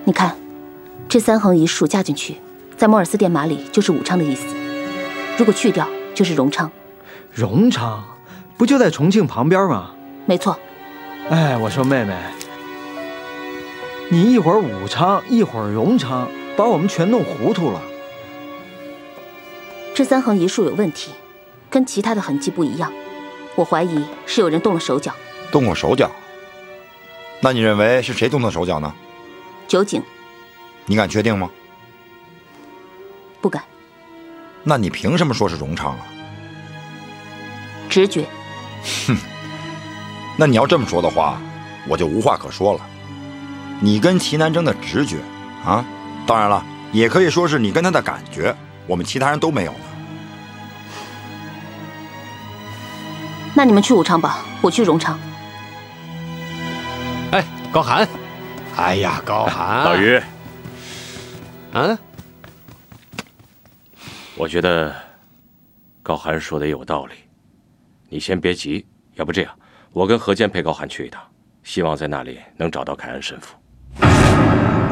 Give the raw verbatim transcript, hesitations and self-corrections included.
你看，这三横一竖加进去，在摩尔斯电码里就是武昌的意思。如果去掉，就是荣昌。 荣昌，不就在重庆旁边吗？ 没错。 哎，我说妹妹，你一会儿武昌，一会儿荣昌，把我们全弄糊涂了。 这三横一竖有问题，跟其他的痕迹不一样，我怀疑是有人动了手脚。 动过手脚？那你认为是谁动的手脚呢？ 酒井。 你敢确定吗？ 不敢。 那你凭什么说是荣昌啊？ 直觉。 哼，那你要这么说的话，我就无话可说了。你跟齐南征的直觉啊，当然了，也可以说是你跟他的感觉，我们其他人都没有呢。 那你们去武昌吧，我去荣昌。 哎，高寒，哎呀，高寒， 老于， 啊， 我觉得高寒说的有道理，你先别急，要不这样，我跟何坚陪高寒去一趟，希望在那里能找到凯恩神父。